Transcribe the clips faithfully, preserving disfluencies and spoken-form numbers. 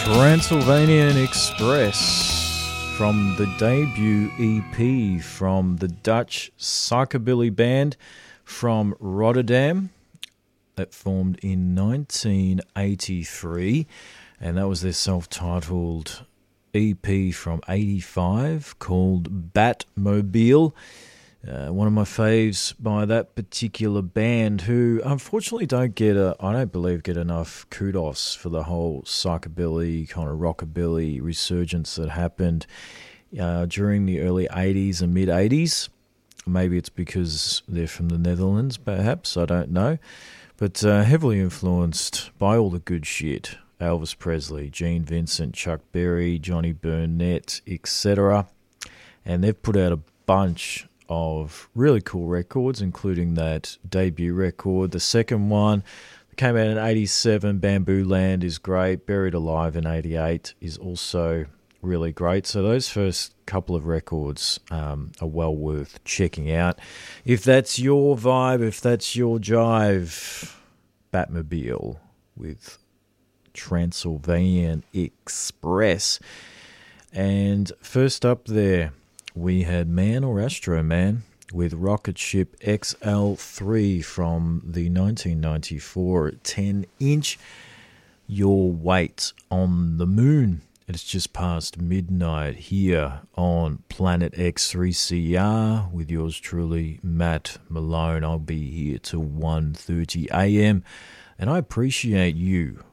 Transylvanian Express from the debut E P from the Dutch psychobilly band from Rotterdam that formed in nineteen eighty-three, and that was their self-titled E P from eighty-five called Batmobile. Uh, one of my faves by that particular band, who unfortunately don't get a, I don't believe get enough kudos for the whole psychobilly, kind of rockabilly resurgence that happened uh, during the early eighties and mid-eighties. Maybe it's because they're from the Netherlands, perhaps, I don't know. But uh, heavily influenced by all the good shit. Elvis Presley, Gene Vincent, Chuck Berry, Johnny Burnett, et cetera. And they've put out a bunch of really cool records, including that debut record. The second one that came out in eighty-seven, Bamboo Land, is great. Buried Alive in eighty-eight is also really great. So those first couple of records um, are well worth checking out. If that's your vibe, if that's your jive, Batmobile with Transylvanian Express. And first up there, we had Man or Astro Man with Rocket Ship X L three from the nineteen ninety-four ten-inch Your Weight on the Moon. It's just past midnight here on Planet X three C R with yours truly, Matt Malone. I'll be here till one thirty a.m. and I appreciate you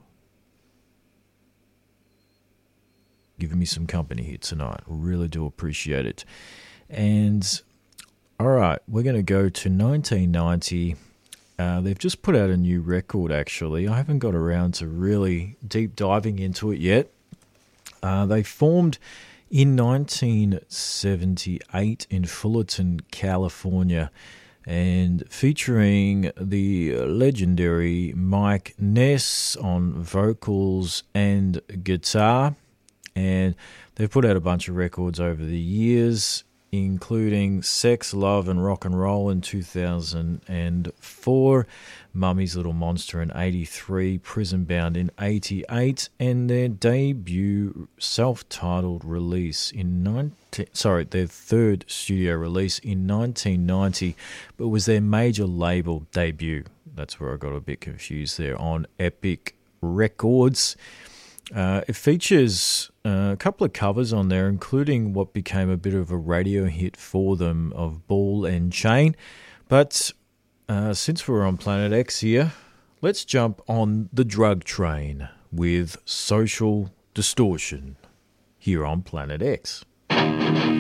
giving me some company here tonight. Really do appreciate it. And all right, we're going to go to nineteen ninety. Uh, they've just put out a new record, actually. I haven't got around to really deep diving into it yet. Uh, they formed in nineteen seventy-eight in Fullerton, California, and featuring the legendary Mike Ness on vocals and guitar. And they've put out a bunch of records over the years, including Sex, Love and Rock and Roll in two thousand four, Mummy's Little Monster in eighty-three, Prison Bound in eighty-eight, and their debut self-titled release in nineteen sorry, their third studio release in nineteen ninety, but was their major label debut. That's where I got a bit confused there, on Epic Records. Uh, it features uh, a couple of covers on there, including what became a bit of a radio hit for them of Ball and Chain. But uh, since we're on Planet X here, let's jump on the drug train with Social Distortion here on Planet X.